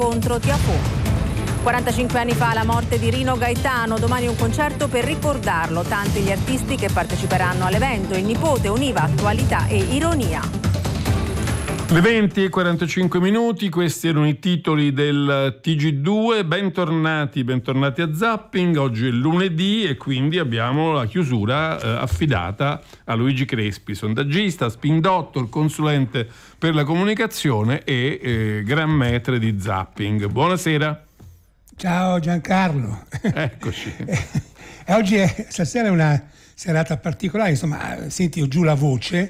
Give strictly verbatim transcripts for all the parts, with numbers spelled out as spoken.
contro Tiafoe. quarantacinque anni fa la morte di Rino Gaetano, domani un concerto per ricordarlo, tanti gli artisti che parteciperanno all'evento, il nipote univa attualità e ironia. Le venti e quarantacinque minuti, questi erano i titoli del T G due, bentornati, bentornati a Zapping, oggi è lunedì e quindi abbiamo la chiusura eh, affidata a Luigi Crespi, sondaggista, spin doctor, consulente per la comunicazione e eh, gran maître di Zapping. Buonasera. Ciao Giancarlo. Eccoci. E oggi è, stasera è una serata particolare, insomma, senti io giù la voce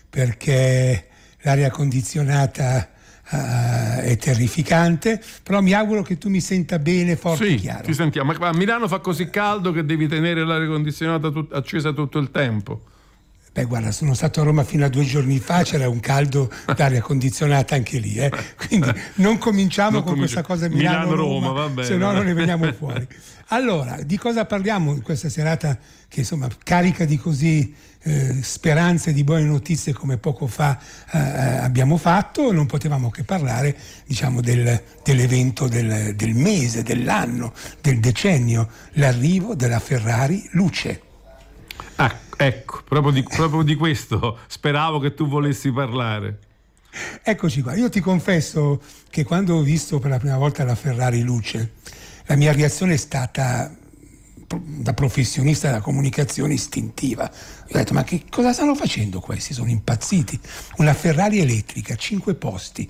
perché l'aria condizionata uh, è terrificante, però mi auguro che tu mi senta bene, forte e sì, chiaro. Ti sentiamo. Ma a Milano fa così caldo che devi tenere l'aria condizionata tut- accesa tutto il tempo? Beh, guarda, sono stato a Roma fino a due giorni fa, c'era un caldo d'aria condizionata anche lì, eh? Quindi non cominciamo non con cominci- questa cosa Milano-Roma, Milano, se no non ne veniamo fuori. Allora, di cosa parliamo in questa serata che insomma carica di così eh, speranze di buone notizie come poco fa eh, abbiamo fatto? Non potevamo che parlare, diciamo, del, dell'evento del, del mese, dell'anno, del decennio, l'arrivo della Ferrari Luce. Ah, ecco, proprio di, proprio di questo speravo che tu volessi parlare. Eccoci qua, io ti confesso che quando ho visto per la prima volta la Ferrari Luce, la mia reazione è stata, da professionista della comunicazione, istintiva. Ho detto, ma che cosa stanno facendo questi? Sono impazziti. Una Ferrari elettrica, cinque posti,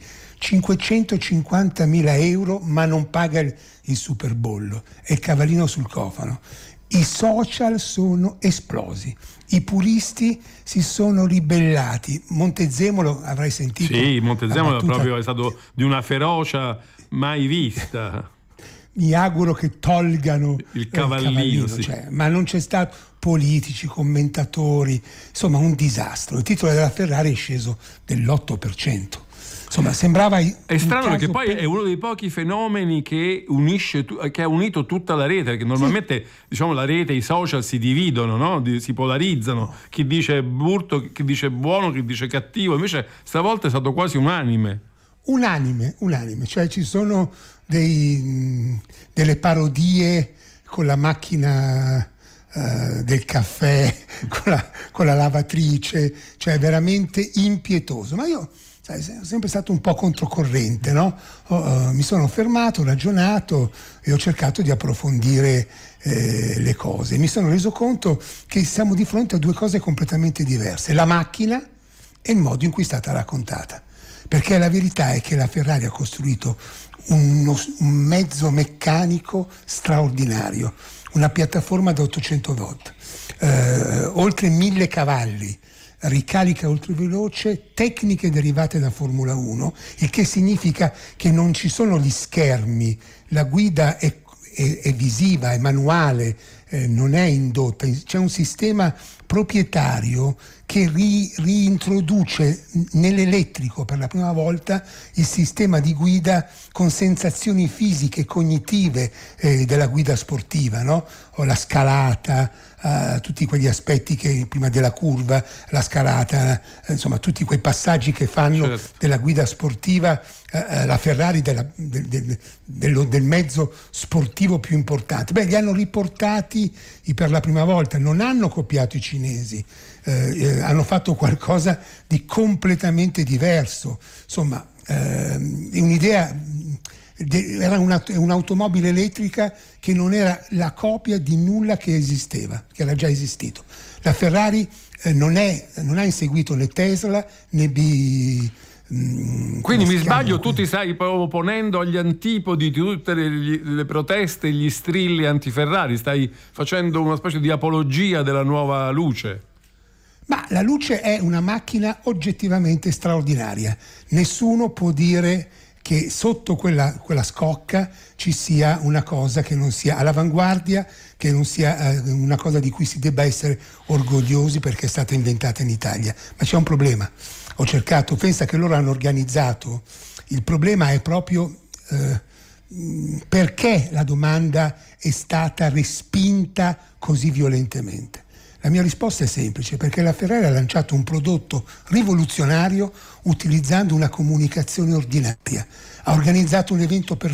cinquecentocinquantamila euro, ma non paga il, il superbollo, è il cavallino sul cofano. I social sono esplosi, i puristi si sono ribellati. Montezemolo, avrai sentito? Sì, Montezemolo proprio è stato di una ferocia mai vista. Mi auguro che tolgano il cavallino, il cavallino sì. Cioè, ma non c'è stato politici, commentatori, insomma un disastro. Il titolo della Ferrari è sceso dell'otto per cento. Insomma, sembrava è strano perché poi per... è uno dei pochi fenomeni che unisce, che ha unito tutta la rete, perché normalmente sì. diciamo la rete, i social si dividono, no? si polarizzano, chi dice brutto, chi dice buono, chi dice cattivo, invece stavolta è stato quasi unanime. Unanime, unanime, cioè ci sono dei, delle parodie con la macchina uh, del caffè, con la, con la lavatrice, cioè veramente impietoso. Ma io sai, sono sempre stato un po' controcorrente, no? Ho, uh, mi sono fermato, ragionato e ho cercato di approfondire eh, le cose. Mi sono reso conto che siamo di fronte a due cose completamente diverse: la macchina e il modo in cui è stata raccontata. Perché la verità è che la Ferrari ha costruito uno, un mezzo meccanico straordinario, una piattaforma da ottocento volt, eh, oltre mille cavalli, ricarica ultraveloce, tecniche derivate da Formula uno, il che significa che non ci sono gli schermi, la guida è, è, è visiva, è manuale, eh, non è indotta, c'è un sistema proprietario che ri, riintroduce nell'elettrico per la prima volta il sistema di guida con sensazioni fisiche, cognitive eh, della guida sportiva, no? O la scalata, eh, tutti quegli aspetti che prima della curva, la scalata, eh, insomma tutti quei passaggi che fanno certo. della guida sportiva, eh, la Ferrari della, del, del, dello, del mezzo sportivo più importante. Beh, li hanno riportati per la prima volta, non hanno copiato i cinesi. Eh, hanno fatto qualcosa di completamente diverso, insomma eh, un'idea de, era una, un'automobile elettrica che non era la copia di nulla che esisteva, che era già esistito. La Ferrari eh, non, è, non ha inseguito né Tesla né B. Mh, Quindi mi sbaglio, tu ti stai opponendo agli antipodi di tutte le, le proteste e gli strilli anti-Ferrari, stai facendo una specie di apologia della nuova Luce. Ma la Luce è una macchina oggettivamente straordinaria. Nessuno può dire che sotto quella, quella scocca ci sia una cosa che non sia all'avanguardia, che non sia eh, una cosa di cui si debba essere orgogliosi perché è stata inventata in Italia. Ma c'è un problema. Ho cercato, pensa che loro hanno organizzato, il problema è proprio eh, perché la domanda è stata respinta così violentemente. La mia risposta è semplice, perché la Ferrari ha lanciato un prodotto rivoluzionario utilizzando una comunicazione ordinaria. Ha organizzato un evento per